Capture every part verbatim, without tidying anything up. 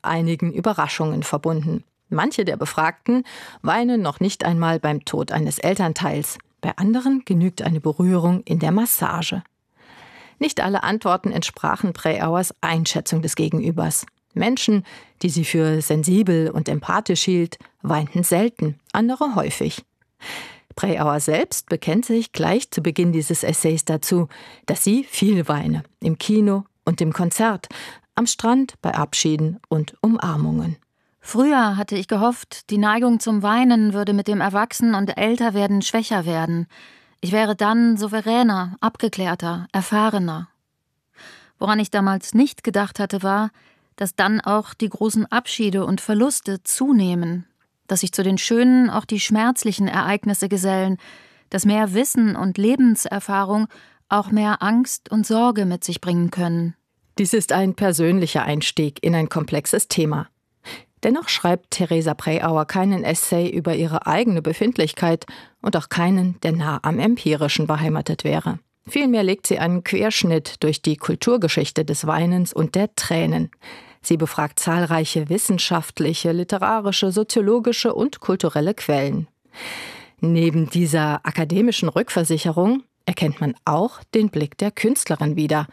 einigen Überraschungen verbunden. Manche der Befragten weinen noch nicht einmal beim Tod eines Elternteils. Bei anderen genügt eine Berührung in der Massage. Nicht alle Antworten entsprachen Präauers Einschätzung des Gegenübers. Menschen, die sie für sensibel und empathisch hielt, weinten selten, andere häufig. Präauer selbst bekennt sich gleich zu Beginn dieses Essays dazu, dass sie viel weine, im Kino und im Konzert, am Strand, bei Abschieden und Umarmungen. Früher hatte ich gehofft, die Neigung zum Weinen würde mit dem Erwachsen- und Älterwerden schwächer werden. Ich wäre dann souveräner, abgeklärter, erfahrener. Woran ich damals nicht gedacht hatte, war, dass dann auch die großen Abschiede und Verluste zunehmen, dass sich zu den schönen auch die schmerzlichen Ereignisse gesellen, dass mehr Wissen und Lebenserfahrung auch mehr Angst und Sorge mit sich bringen können. Dies ist ein persönlicher Einstieg in ein komplexes Thema. Dennoch schreibt Theresa Präauer keinen Essay über ihre eigene Befindlichkeit und auch keinen, der nah am Empirischen beheimatet wäre. Vielmehr legt sie einen Querschnitt durch die Kulturgeschichte des Weinens und der Tränen. Sie befragt zahlreiche wissenschaftliche, literarische, soziologische und kulturelle Quellen. Neben dieser akademischen Rückversicherung erkennt man auch den Blick der Künstlerin wieder.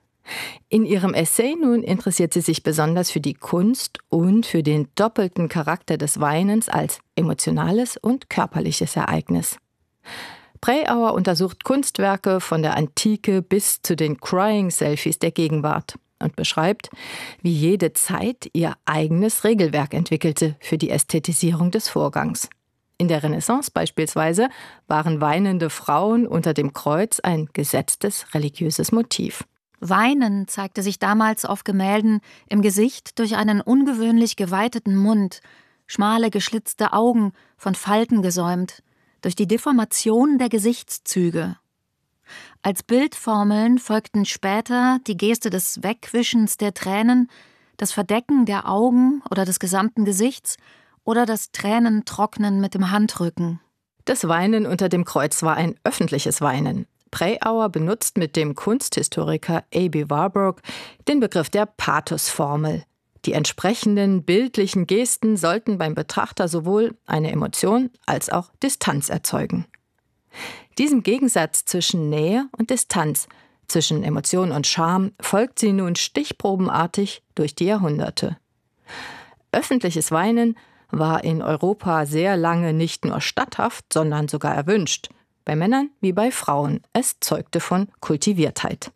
In ihrem Essay nun interessiert sie sich besonders für die Kunst und für den doppelten Charakter des Weinens als emotionales und körperliches Ereignis. Präauer untersucht Kunstwerke von der Antike bis zu den Crying-Selfies der Gegenwart und beschreibt, wie jede Zeit ihr eigenes Regelwerk entwickelte für die Ästhetisierung des Vorgangs. In der Renaissance beispielsweise waren weinende Frauen unter dem Kreuz ein gesetztes religiöses Motiv. Weinen zeigte sich damals auf Gemälden im Gesicht durch einen ungewöhnlich geweiteten Mund, schmale geschlitzte Augen, von Falten gesäumt, durch die Deformation der Gesichtszüge. Als Bildformeln folgten später die Geste des Wegwischens der Tränen, das Verdecken der Augen oder des gesamten Gesichts oder das Tränentrocknen mit dem Handrücken. Das Weinen unter dem Kreuz war ein öffentliches Weinen. Präauer benutzt mit dem Kunsthistoriker A B Warburg den Begriff der Pathosformel. Die entsprechenden bildlichen Gesten sollten beim Betrachter sowohl eine Emotion als auch Distanz erzeugen. Diesem Gegensatz zwischen Nähe und Distanz, zwischen Emotion und Scham, folgt sie nun stichprobenartig durch die Jahrhunderte. Öffentliches Weinen war in Europa sehr lange nicht nur statthaft, sondern sogar erwünscht. Bei Männern wie bei Frauen. Es zeugte von Kultiviertheit.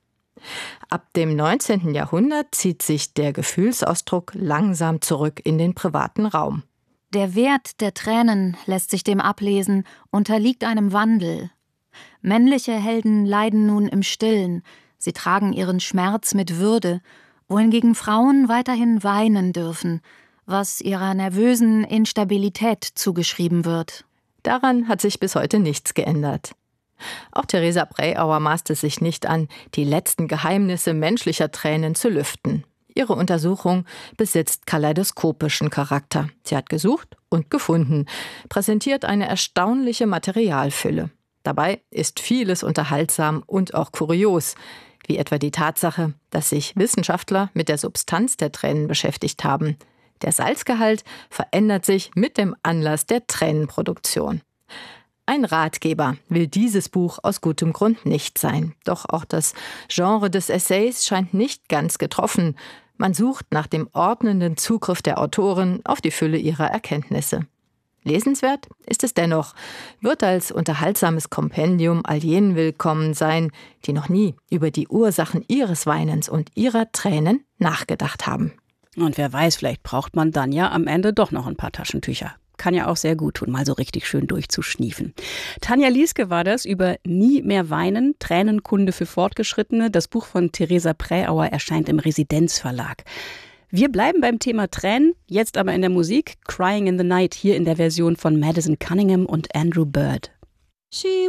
Ab dem neunzehnten Jahrhundert zieht sich der Gefühlsausdruck langsam zurück in den privaten Raum. Der Wert der Tränen lässt sich dem ablesen, unterliegt einem Wandel. Männliche Helden leiden nun im Stillen, sie tragen ihren Schmerz mit Würde, wohingegen Frauen weiterhin weinen dürfen, was ihrer nervösen Instabilität zugeschrieben wird. Daran hat sich bis heute nichts geändert. Auch Theresa Präauer maßte sich nicht an, die letzten Geheimnisse menschlicher Tränen zu lüften. Ihre Untersuchung besitzt kaleidoskopischen Charakter. Sie hat gesucht und gefunden, präsentiert eine erstaunliche Materialfülle. Dabei ist vieles unterhaltsam und auch kurios, wie etwa die Tatsache, dass sich Wissenschaftler mit der Substanz der Tränen beschäftigt haben. Der Salzgehalt verändert sich mit dem Anlass der Tränenproduktion. Ein Ratgeber will dieses Buch aus gutem Grund nicht sein. Doch auch das Genre des Essays scheint nicht ganz getroffen. Man sucht nach dem ordnenden Zugriff der Autorin auf die Fülle ihrer Erkenntnisse. Lesenswert ist es dennoch, wird als unterhaltsames Kompendium all jenen willkommen sein, die noch nie über die Ursachen ihres Weinens und ihrer Tränen nachgedacht haben. Und wer weiß, vielleicht braucht man dann ja am Ende doch noch ein paar Taschentücher. Kann ja auch sehr gut tun, mal so richtig schön durchzuschniefen. Tanja Lieske war das über Nie mehr weinen, Tränenkunde für Fortgeschrittene. Das Buch von Theresa Präauer erscheint im Residenzverlag. Wir bleiben beim Thema Tränen, jetzt aber in der Musik. Crying in the Night, hier in der Version von Madison Cunningham und Andrew Bird. She